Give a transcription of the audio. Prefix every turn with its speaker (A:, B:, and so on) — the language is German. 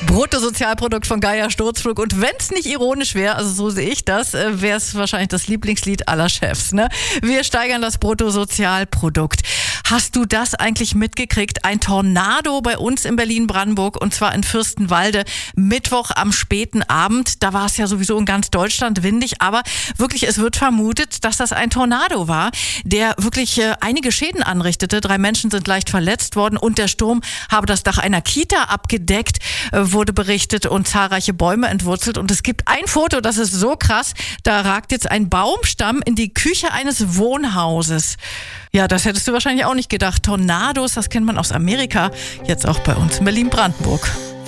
A: Bruttosozialprodukt von Gaia Sturzflug. Und wenn es nicht ironisch wäre, also so sehe ich das, wäre es wahrscheinlich das Lieblingslied aller Chefs. Ne? Wir steigern das Bruttosozialprodukt. Hast du das eigentlich mitgekriegt? Ein Tornado bei uns in Berlin-Brandenburg, und zwar in Fürstenwalde, Mittwoch am späten Abend. Da war es ja sowieso in ganz Deutschland windig, aber wirklich, es wird vermutet, dass das ein Tornado war, der wirklich einige Schäden anrichtete. 3 Menschen sind leicht verletzt worden und der Sturm habe das Dach einer Kita abgedeckt, wurde berichtet, und zahlreiche Bäume entwurzelt. Und es gibt ein Foto, das ist so krass, da ragt jetzt ein Baumstamm in die Küche eines Wohnhauses. Ja, das hättest du wahrscheinlich auch nicht gedacht. Tornados, das kennt man aus Amerika, jetzt auch bei uns in Berlin-Brandenburg.